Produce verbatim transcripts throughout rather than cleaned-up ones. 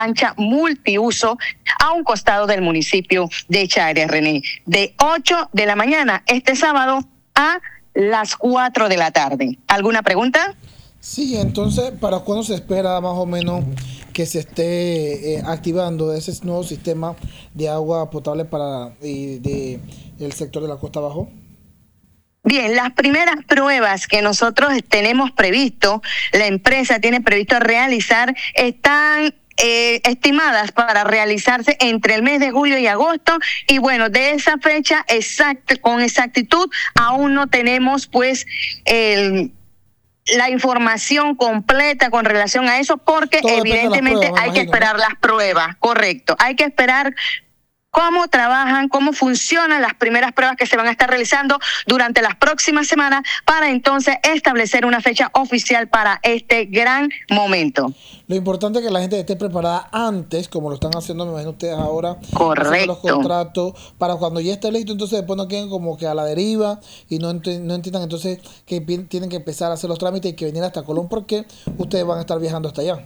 cancha multiuso a un costado del municipio de Chagres, René, de ocho de la mañana este sábado a las cuatro de la tarde. ¿Alguna pregunta? Sí, entonces, ¿para cuándo se espera más o menos que se esté eh, activando ese nuevo sistema de agua potable para eh, de, el sector de la costa abajo? Bien, las primeras pruebas que nosotros tenemos previsto, la empresa tiene previsto realizar, están eh, estimadas para realizarse entre el mes de julio y agosto, y bueno, de esa fecha exacta, con exactitud, aún no tenemos pues el... la información completa con relación a eso, porque Todo evidentemente pruebas, hay imagino, que esperar, ¿no?, las pruebas, correcto, hay que esperar cómo trabajan, cómo funcionan las primeras pruebas que se van a estar realizando durante las próximas semanas para entonces establecer una fecha oficial para este gran momento. Lo importante es que la gente esté preparada antes, como lo están haciendo, me imagino ustedes ahora, Correcto. haciendo los contratos, para cuando ya esté listo, entonces después no queden como que a la deriva y no, ent no entiendan entonces que tienen que empezar a hacer los trámites y que venir hasta Colón porque ustedes van a estar viajando hasta allá.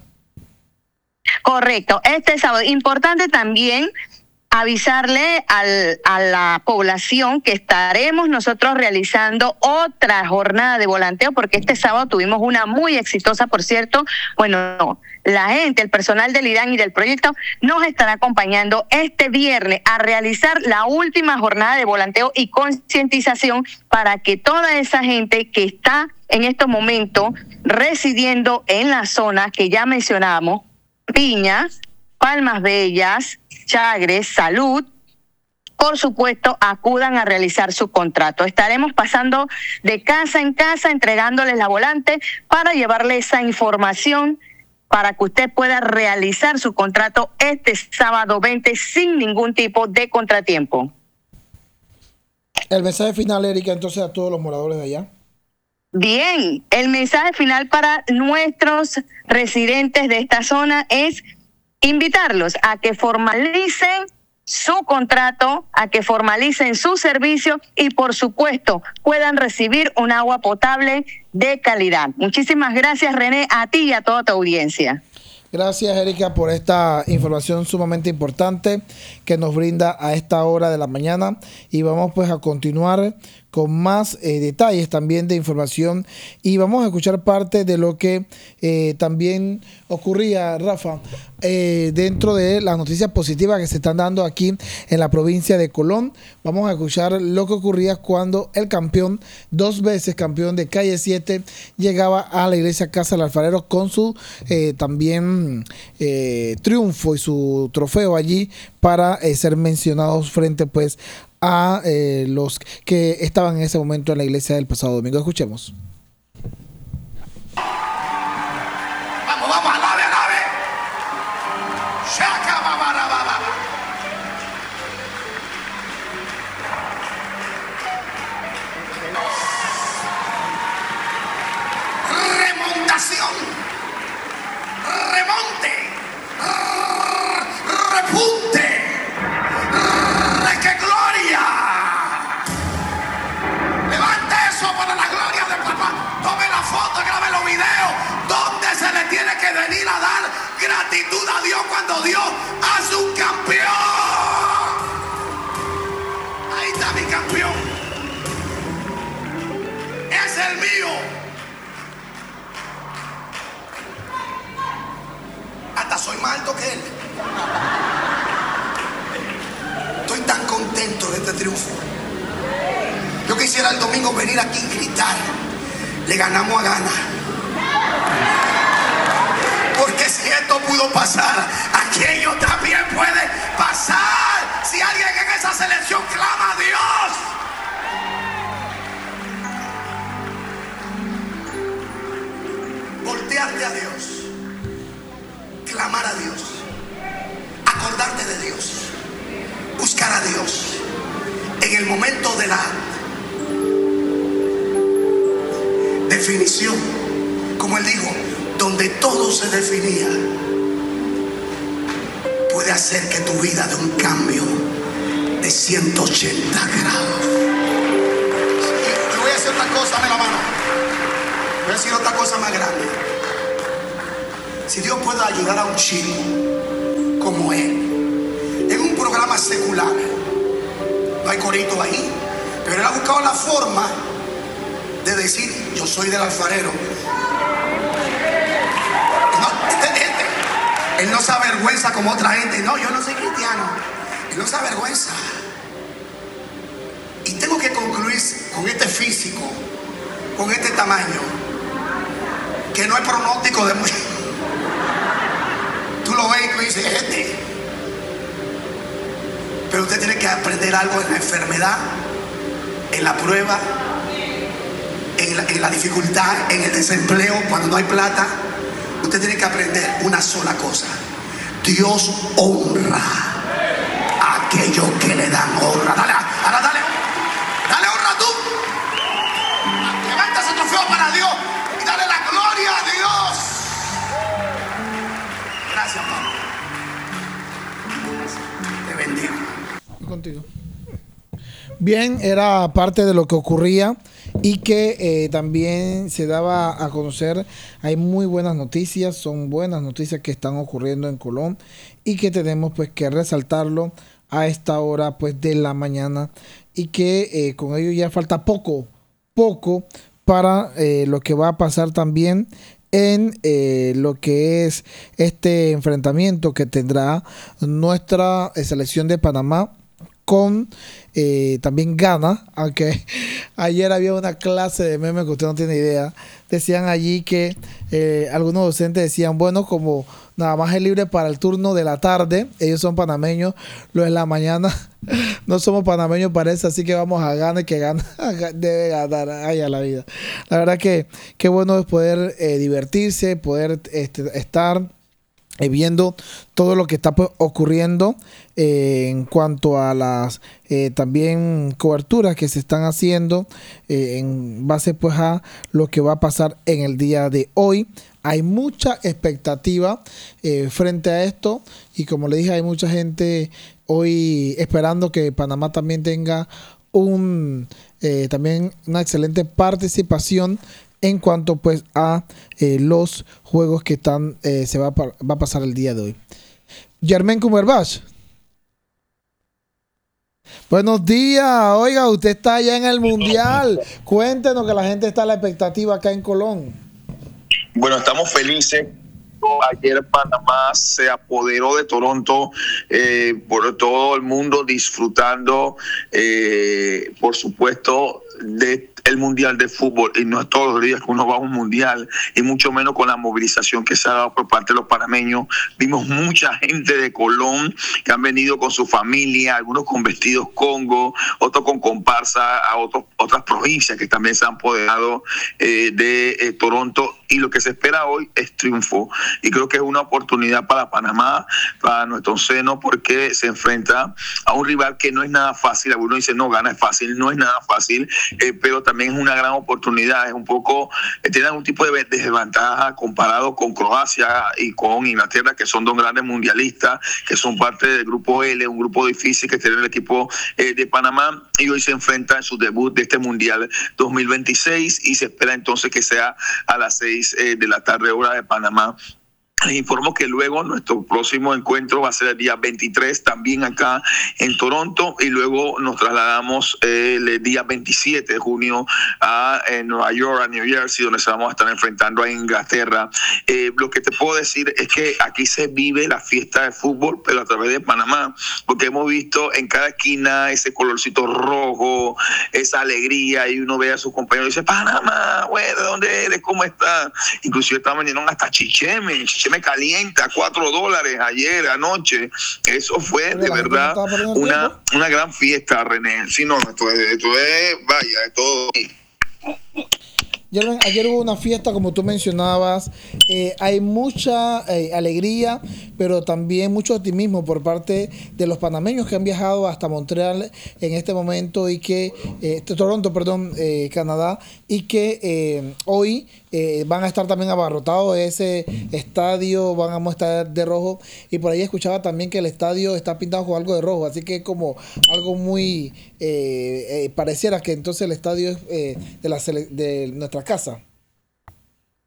Correcto. Este sábado, importante también avisarle al, a la población que estaremos nosotros realizando otra jornada de volanteo, porque este sábado tuvimos una muy exitosa, por cierto. Bueno, la gente, el personal del IDAN y del proyecto nos estará acompañando este viernes a realizar la última jornada de volanteo y concientización para que toda esa gente que está en estos momentos residiendo en la zona que ya mencionamos, Piña, Palmas Bellas, Chagres, Salud, por supuesto, acudan a realizar su contrato. Estaremos pasando de casa en casa, entregándoles la volante para llevarle esa información para que usted pueda realizar su contrato este sábado veinte sin ningún tipo de contratiempo. El mensaje final, Erika, entonces a todos los moradores de allá. Bien, el mensaje final para nuestros residentes de esta zona es invitarlos a que formalicen su contrato, a que formalicen su servicio y, por supuesto, puedan recibir un agua potable de calidad. Muchísimas gracias, René, a ti y a toda tu audiencia. Gracias, Erika, por esta información sumamente importante que nos brinda a esta hora de la mañana, y vamos pues a continuar con más eh, detalles también de información, y vamos a escuchar parte de lo que eh, también ocurría, Rafa, eh, dentro de las noticias positivas que se están dando aquí en la provincia de Colón. Vamos a escuchar lo que ocurría cuando el campeón, dos veces campeón de Calle siete, llegaba a la iglesia Casa del Alfarero con su eh, también eh, triunfo y su trofeo allí para eh, ser mencionados frente pues a eh, los que estaban en ese momento en la iglesia del pasado domingo. Escuchemos. Vamos, vamos, alabe, alabe. Shaka, baba, baba, baba. Remontación. Remonte. Repunte. ¡Qué gloria! Levante eso para la gloria de papá. Tome la foto, grabe los videos. ¿Dónde se le tiene que venir a dar gratitud a Dios cuando Dios hace un campeón? Ahí está mi campeón. Es el mío. Hasta soy más alto que él. Estoy tan contento de este triunfo. Yo quisiera el domingo venir aquí y gritar: le ganamos a Ghana. Porque si esto pudo pasar, aquello también puede pasar. Si alguien en esa selección clama a Dios, voltearte a Dios, clamar a Dios, acordarte de Dios, buscar a Dios en el momento de la definición, como él dijo, donde todo se definía, puede hacer que tu vida dé un cambio de ciento ochenta grados. Y voy a hacer otra cosa, dame la mano. Voy a decir otra cosa más grande. Si Dios puede ayudar a un chico como él, en un programa secular, no hay corito ahí, pero él ha buscado la forma de decir, yo soy del alfarero. No, este, este, él no se avergüenza como otra gente. No, yo no soy cristiano. Él no se avergüenza. Y tengo que concluir con este físico, con este tamaño, que no es pronóstico de mucho. Tú lo ves y tú dices, este. Pero usted tiene que aprender algo en la enfermedad, en la prueba, en la, en la dificultad, en el desempleo, cuando no hay plata. Usted tiene que aprender una sola cosa: Dios honra a aquellos que le dan honra. Dale, ahora dale, dale honra tú. Levanta ese trofeo para Dios y dale la gloria a Dios. Gracias, Pablo. Te bendigo. Contigo. Bien, era parte de lo que ocurría y que eh, también se daba a conocer. Hay muy buenas noticias, son buenas noticias que están ocurriendo en Colón y que tenemos pues que resaltarlo a esta hora pues de la mañana, y que eh, con ello ya falta poco, poco para eh, lo que va a pasar también en eh, lo que es este enfrentamiento que tendrá nuestra eh, selección de Panamá con eh, también Ghana, aunque ayer había una clase de memes que usted no tiene idea. Decían allí que eh, algunos docentes decían, bueno, como nada más es libre para el turno de la tarde, ellos son panameños, los de la mañana no somos panameños, parece, así que vamos a ganar, que gana, debe ganar, ay, a la vida. La verdad que qué bueno es poder eh, divertirse, poder este, estar Eh, viendo todo lo que está pues, ocurriendo eh, en cuanto a las eh, también coberturas que se están haciendo eh, en base pues a lo que va a pasar en el día de hoy. Hay mucha expectativa eh, frente a esto, y como le dije, hay mucha gente hoy esperando que Panamá también tenga un eh, también una excelente participación en cuanto pues a eh, los juegos que están eh, se va a, va a pasar el día de hoy. Germán Cumberbatch, buenos días. Oiga, usted está allá en el Mundial. Cuéntenos, que la gente está a la expectativa acá en Colón. Bueno, estamos felices. Ayer Panamá se apoderó de Toronto, eh, por todo el mundo disfrutando, eh, por supuesto, de el Mundial de Fútbol, y no es todos los días que uno va a un Mundial, y mucho menos con la movilización que se ha dado por parte de los panameños. Vimos mucha gente de Colón que han venido con su familia, algunos con vestidos Congo, otros con comparsa a otros, otras provincias que también se han apoderado eh, de eh, Toronto, y lo que se espera hoy es triunfo, y creo que es una oportunidad para Panamá, para nuestro seno, porque se enfrenta a un rival que no es nada fácil. Algunos dicen, no, gana es fácil, no es nada fácil, eh, pero también es una gran oportunidad. Es un poco, eh, tiene algún tipo de desventaja comparado con Croacia y con Inglaterra, que son dos grandes mundialistas, que son parte del grupo L, un grupo difícil que tiene el equipo eh, de Panamá, y hoy se enfrenta en su debut de este Mundial dos mil veintiséis, y se espera entonces que sea a las seis eh, de la tarde, hora de Panamá. Les informo que luego nuestro próximo encuentro va a ser el día veintitrés, también acá en Toronto, y luego nos trasladamos eh, el día veintisiete de junio a eh, Nueva York, a New Jersey, donde se vamos a estar enfrentando a Inglaterra. Eh, lo que te puedo decir es que aquí se vive la fiesta de fútbol, pero a través de Panamá, porque hemos visto en cada esquina ese colorcito rojo, esa alegría, y uno ve a sus compañeros y dice, Panamá, güey, ¿de dónde eres? ¿Cómo estás? Inclusive estaban vendiendo hasta chicheme, chicheme caliente a cuatro dólares ayer, anoche. Eso fue de verdad una, una gran fiesta, René. Sí, no, esto es, esto es vaya, es todo. Ayer hubo una fiesta, como tú mencionabas, eh, hay mucha eh, alegría, pero también mucho optimismo por parte de los panameños que han viajado hasta Montreal en este momento, y que, eh, Toronto, perdón, eh, Canadá, y que eh, hoy eh, van a estar también abarrotados ese estadio, van a estar de rojo, y por ahí escuchaba también que el estadio está pintado con algo de rojo, así que es como algo muy, eh, eh, pareciera que entonces el estadio es eh, de, la sele- de nuestra casa.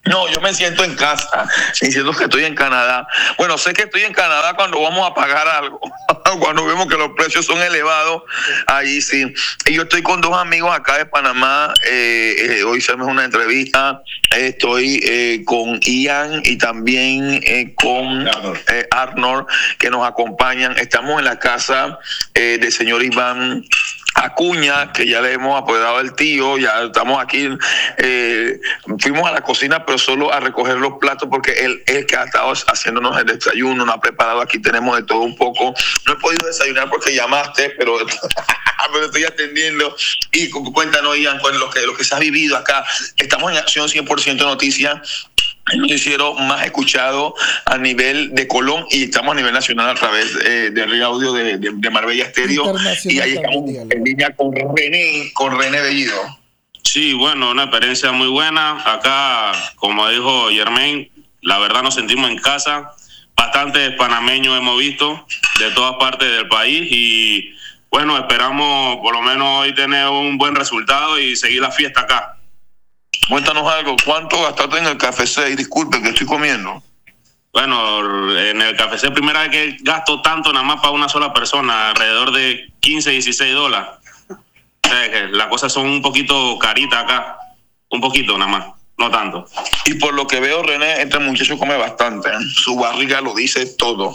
No, yo me siento en casa, diciendo que estoy en Canadá. Bueno, sé que estoy en Canadá cuando vamos a pagar algo, cuando vemos que los precios son elevados, ahí sí. Y yo estoy con dos amigos acá de Panamá, eh, eh, hoy hicimos una entrevista, eh, estoy eh, con Ian y también eh, con eh, Arnold, que nos acompañan. Estamos en la casa eh, del señor Iván Acuña, que ya le hemos apoderado el tío, ya estamos aquí, eh, fuimos a la cocina pero solo a recoger los platos porque él es el que ha estado haciéndonos el desayuno, nos ha preparado, aquí tenemos de todo un poco. No he podido desayunar porque llamaste, pero, pero estoy atendiendo. Y cuéntanos, Ian, con lo que, lo que se ha vivido acá. Estamos en Acción cien por ciento Noticias, el noticiero más escuchado a nivel de Colón, y estamos a nivel nacional a través eh, de Río Audio de, de, de Marbella Estéreo, y ahí estamos en línea con René, con René Bellido. Sí, bueno, una experiencia muy buena. Acá, como dijo Germain, la verdad nos sentimos en casa. Bastantes panameños hemos visto de todas partes del país y bueno, esperamos por lo menos hoy tener un buen resultado y seguir la fiesta acá. Cuéntanos algo, ¿cuánto gastaste en el Café seis? Disculpe, que estoy comiendo. Bueno, en el Café seis, primera vez que gasto tanto nada más para una sola persona, alrededor de quince, dieciséis dólares. O sea, que las cosas son un poquito caritas acá, un poquito nada más, no tanto. Y por lo que veo, René, este muchacho come bastante, ¿eh? Su barriga lo dice todo.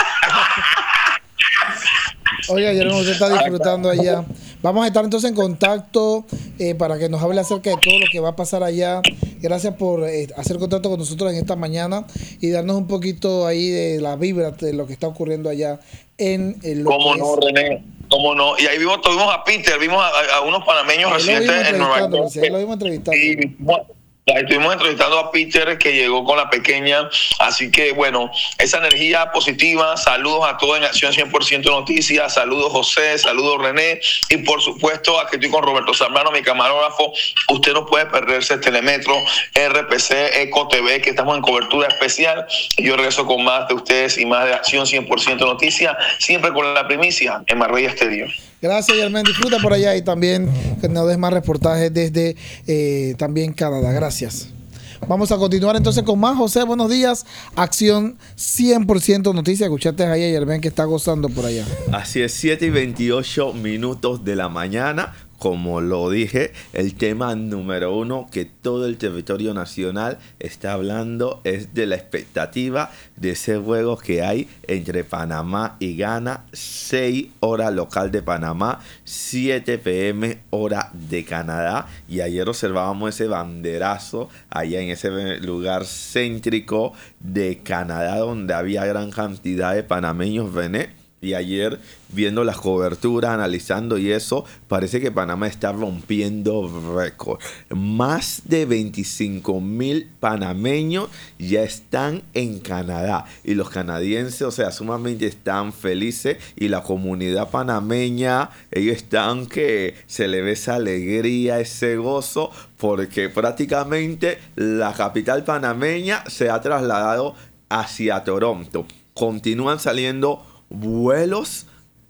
Oiga, Guillermo, usted está disfrutando allá. Vamos a estar entonces en contacto eh, para que nos hable acerca de todo lo que va a pasar allá. Gracias por eh, hacer contacto con nosotros en esta mañana y darnos un poquito ahí de la vibra de lo que está ocurriendo allá en el... ¿Cómo no, es... René? ¿Cómo no? Y ahí vimos, tuvimos a Peter, vimos a, a unos panameños residentes en Nueva York. Sí, lo vimos entrevistando. Y, bueno, estuvimos entrevistando a Peter, que llegó con la pequeña, así que bueno, esa energía positiva. Saludos a todos en Acción cien por ciento Noticias, saludos José, saludos René, y por supuesto aquí estoy con Roberto Zambrano, mi camarógrafo. Usted no puede perderse Telemetro, R P C, Eco T V, que estamos en cobertura especial, y yo regreso con más de ustedes y más de Acción cien por ciento Noticias, siempre con la primicia en Marbella Estéreo. Gracias, Germán. Disfruta por allá y también que nos des más reportajes desde eh, también Canadá. Gracias. Vamos a continuar entonces con más. José, buenos días. Acción cien por ciento Noticias. Escuchaste ahí a Germán que está gozando por allá. Así es, siete y veintiocho minutos de la mañana. Como lo dije, el tema número uno que todo el territorio nacional está hablando es de la expectativa de ese juego que hay entre Panamá y Ghana, seis hora local de Panamá, siete pe eme hora de Canadá. Y ayer observábamos ese banderazo allá en ese lugar céntrico de Canadá donde había gran cantidad de panameños, René. Y ayer, viendo las coberturas, analizando y eso, parece que Panamá está rompiendo récord. Más de veinticinco mil panameños ya están en Canadá. Y los canadienses, o sea, sumamente están felices. Y la comunidad panameña, ellos están que se le ve esa alegría, ese gozo, porque prácticamente la capital panameña se ha trasladado hacia Toronto. Continúan saliendo vuelos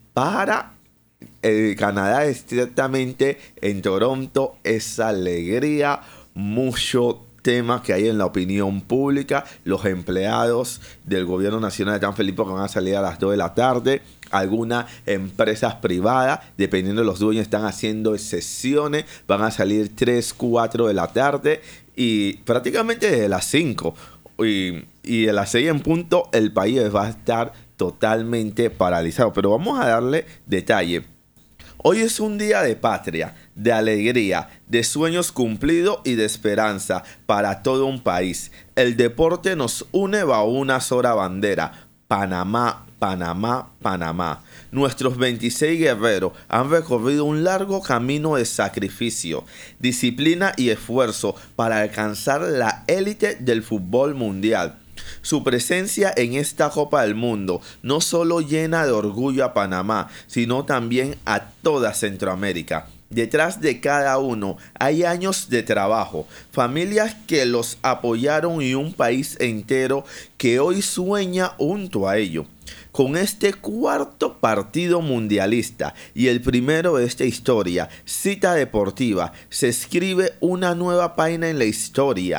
para eh, Canadá, estrictamente en Toronto. Esa alegría, mucho tema que hay en la opinión pública. Los empleados del gobierno nacional están felices que van a salir a las dos de la tarde. Algunas empresas privadas, dependiendo de los dueños, están haciendo excepciones, van a salir tres, cuatro de la tarde y prácticamente desde las cinco y, y de las seis en punto el país va a estar totalmente paralizado. Pero vamos a darle detalle. Hoy es un día de patria, de alegría, de sueños cumplidos y de esperanza para todo un país. El deporte nos une bajo una sola bandera: Panamá, Panamá, Panamá. Nuestros veintiséis guerreros han recorrido un largo camino de sacrificio, disciplina y esfuerzo para alcanzar la élite del fútbol mundial. Su presencia en esta Copa del Mundo no solo llena de orgullo a Panamá, sino también a toda Centroamérica. Detrás de cada uno hay años de trabajo, familias que los apoyaron y un país entero que hoy sueña junto a ello. Con este cuarto partido mundialista y el primero de esta historia, Cita Deportiva, se escribe una nueva página en la historia.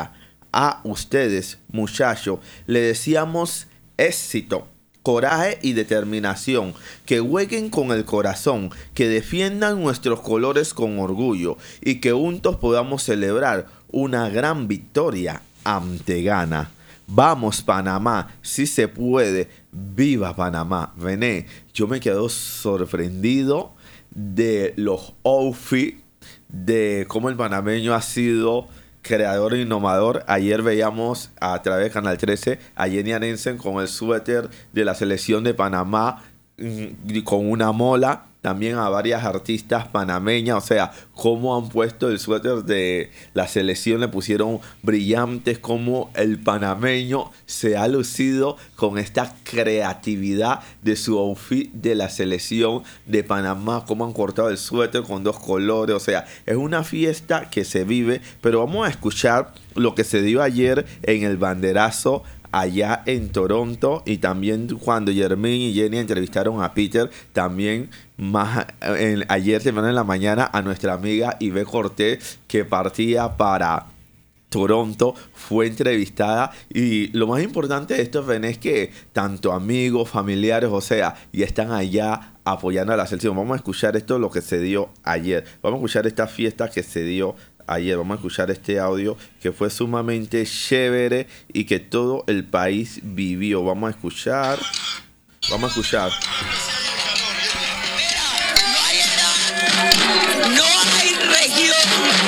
a ustedes, muchachos. Le deseamos éxito, coraje y determinación, que jueguen con el corazón, que defiendan nuestros colores con orgullo y que juntos podamos celebrar una gran victoria ante Ghana. Vamos Panamá, si se puede, viva Panamá. René, yo me quedo sorprendido de los outfits, de cómo el panameño ha sido creador e innovador. Ayer veíamos a través de Canal trece a Jenny Arensen con el suéter de la selección de Panamá, con una mola. También a varias artistas panameñas, o sea, cómo han puesto el suéter de la selección, le pusieron brillantes, cómo el panameño se ha lucido con esta creatividad de su outfit de la selección de Panamá, cómo han cortado el suéter con dos colores, o sea, es una fiesta que se vive. Pero vamos a escuchar lo que se dio ayer en el banderazo allá en Toronto, y también cuando Jermaine y Jenny entrevistaron a Peter, también más en, ayer temprano en la mañana, a nuestra amiga Ibe Cortés, que partía para Toronto, fue entrevistada. Y lo más importante de esto, René, es que tanto amigos, familiares, o sea, ya están allá apoyando a la selección. Vamos a escuchar esto, lo que se dio ayer. Vamos a escuchar esta fiesta que se dio ayer. Vamos a escuchar este audio que fue sumamente chévere y que todo el país vivió. Vamos a escuchar. Vamos a escuchar. No hay región